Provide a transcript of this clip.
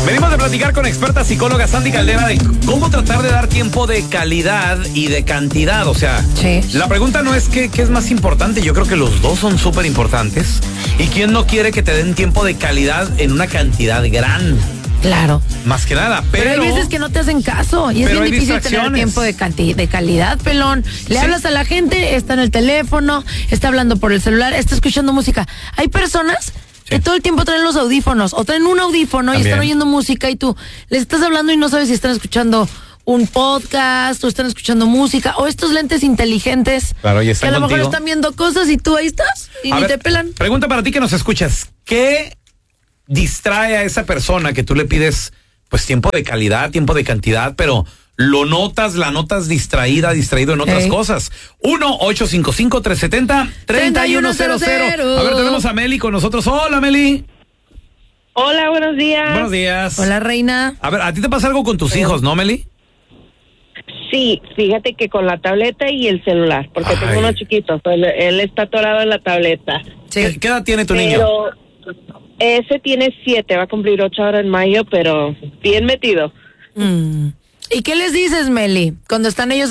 Venimos de platicar con experta psicóloga Sandy Caldera de cómo tratar de dar tiempo de calidad y de cantidad. O sea, sí. La pregunta no es qué es más importante. Yo creo que los dos son súper importantes. ¿Y quién no quiere que te den tiempo de calidad en una cantidad grande? Claro. Más que nada, pero hay veces que no te hacen caso y es bien difícil tener tiempo de calidad, pelón. Le hablas a la gente, está en el teléfono, está hablando por el celular, está escuchando música. Hay personas que todo el tiempo traen los audífonos o traen un audífono y están oyendo música y tú les estás hablando y no sabes si están escuchando un podcast o están escuchando música o estos lentes inteligentes que a lo mejor están viendo cosas y tú ahí estás y ni te pelan. Pregunta para ti que nos escuchas, ¿qué distrae a esa persona que tú le pides pues tiempo de calidad, tiempo de cantidad, pero la notas distraído en otras cosas? 1-855-370-3100. A ver, tenemos a Meli con nosotros. Hola, Meli. Hola, buenos días. Buenos días. Hola, reina. A ver, a ti te pasa algo con tus hijos, ¿no, Meli? Sí, fíjate que con la tableta y el celular, porque tengo unos chiquitos, él está atorado en la tableta. Sí. ¿Qué edad tiene tu niño? Ese tiene 7, va a cumplir 8 ahora en mayo, pero bien metido. ¿Y qué les dices, Meli, cuando están ellos